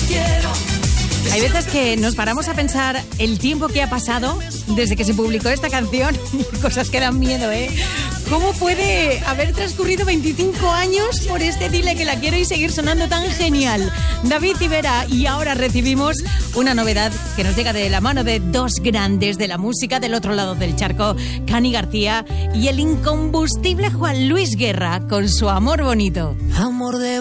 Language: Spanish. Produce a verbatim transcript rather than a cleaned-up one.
Hay veces que nos paramos a pensar el tiempo que ha pasado desde que se publicó esta canción y cosas que dan miedo, ¿eh? ¿Cómo puede haber transcurrido veinticinco años por este Dile que la quiero y seguir sonando tan genial? David Civera, y ahora recibimos una novedad que nos llega de la mano de dos grandes de la música del otro lado del charco, Cani García y el incombustible Juan Luis Guerra con su Amor Bonito. Amor de